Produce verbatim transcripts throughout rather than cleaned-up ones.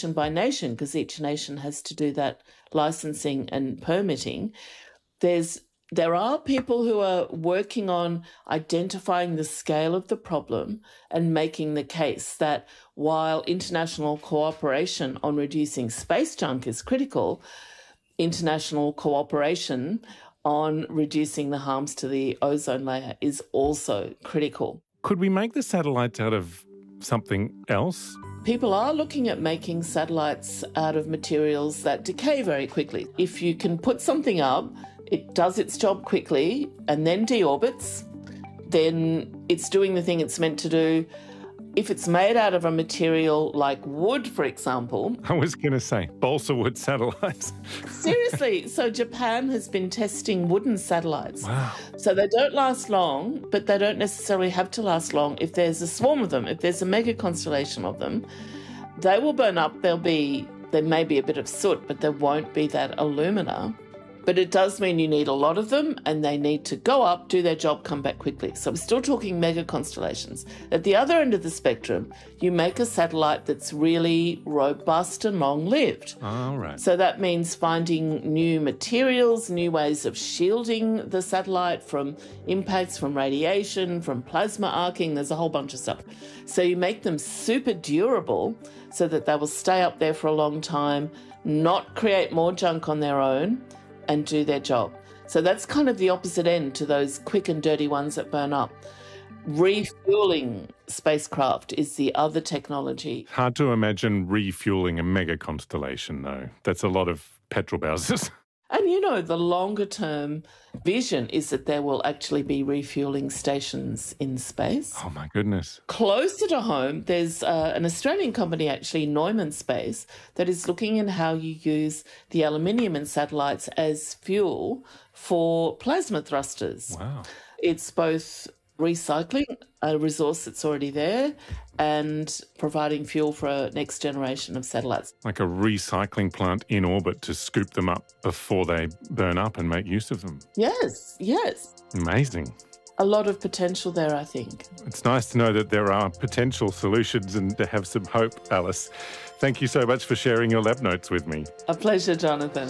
nation by nation, because each nation has to do that licensing and permitting. There's There are people who are working on identifying the scale of the problem and making the case that while international cooperation on reducing space junk is critical, international cooperation on reducing the harms to the ozone layer is also critical. Could we make the satellites out of something else? People are looking at making satellites out of materials that decay very quickly. If you can put something up, it does its job quickly and then deorbits, then it's doing the thing it's meant to do. If it's made out of a material like wood, for example... I was going to say, balsa wood satellites. Seriously. So Japan has been testing wooden satellites. Wow. So they don't last long, but they don't necessarily have to last long if there's a swarm of them. If there's a mega constellation of them, they will burn up. There'll be, there may be a bit of soot, but there won't be that alumina. But it does mean you need a lot of them and they need to go up, do their job, come back quickly. So we're still talking mega constellations. At the other end of the spectrum, you make a satellite that's really robust and long-lived. All right. So that means finding new materials, new ways of shielding the satellite from impacts, from radiation, from plasma arcing. There's a whole bunch of stuff. So you make them super durable so that they will stay up there for a long time, not create more junk on their own, and do their job. So that's kind of the opposite end to those quick and dirty ones that burn up. Refueling spacecraft is the other technology. Hard to imagine refueling a mega constellation, though. That's a lot of petrol houses. And, you know, the longer-term vision is that there will actually be refueling stations in space. Oh, my goodness. Closer to home, there's uh, an Australian company, actually, Neumann Space, that is looking at how you use the aluminium in satellites as fuel for plasma thrusters. Wow. It's both recycling a resource that's already there and providing fuel for a next generation of satellites. Like a recycling plant in orbit to scoop them up before they burn up and make use of them. Yes, yes. Amazing. A lot of potential there, I think. It's nice to know that there are potential solutions and to have some hope, Alice. Thank you so much for sharing your lab notes with me. A pleasure, Jonathan.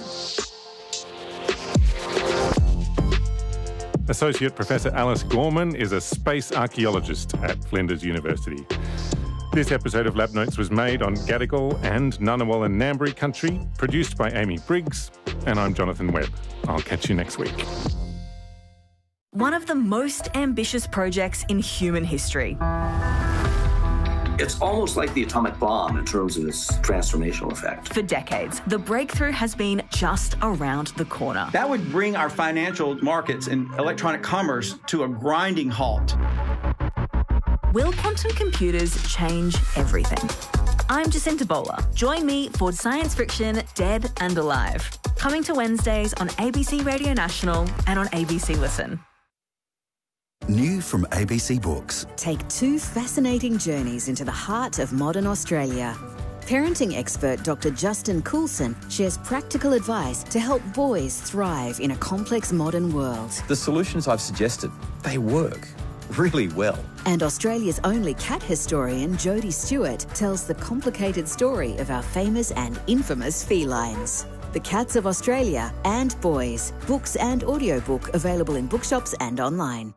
Associate Professor Alice Gorman is a space archaeologist at Flinders University. This episode of Lab Notes was made on Gadigal and Ngunnawal and Ngambri country, produced by Amy Briggs, and I'm Jonathan Webb. I'll catch you next week. One of the most ambitious projects in human history. It's almost like the atomic bomb in terms of its transformational effect. For decades, the breakthrough has been just around the corner. That would bring our financial markets and electronic commerce to a grinding halt. Will quantum computers change everything? I'm Jacinta Bowler. Join me for Science Friction Dead and Alive. Coming to Wednesdays on A B C Radio National and on A B C Listen. New from A B C Books. Take two fascinating journeys into the heart of modern Australia. Parenting expert Doctor Justin Coulson shares practical advice to help boys thrive in a complex modern world. The solutions I've suggested, they work really well. And Australia's only cat historian Jodie Stewart tells the complicated story of our famous and infamous felines. The Cats of Australia and Boys. Books and audiobook available in bookshops and online.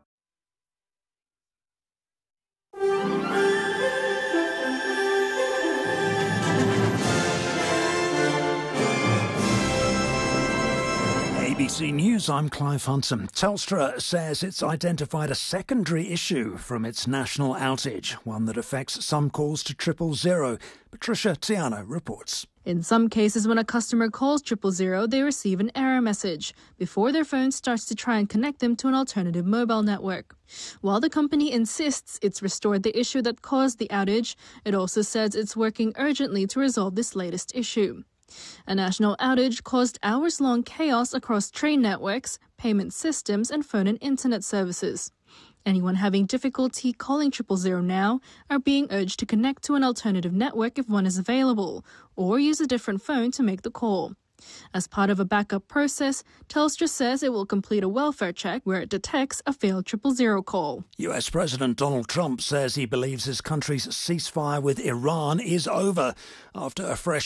A B C News, I'm Clive Hunton. Telstra says it's identified a secondary issue from its national outage, one that affects some calls to triple zero. Patricia Tiano reports. In some cases, when a customer calls triple zero, they receive an error message before their phone starts to try and connect them to an alternative mobile network. While the company insists it's restored the issue that caused the outage, it also says it's working urgently to resolve this latest issue. A national outage caused hours-long chaos across train networks, payment systems and phone and internet services. Anyone having difficulty calling triple zero now are being urged to connect to an alternative network if one is available, or use a different phone to make the call. As part of a backup process, Telstra says it will complete a welfare check where it detects a failed triple zero call. U S President Donald Trump says he believes his country's ceasefire with Iran is over after a fresh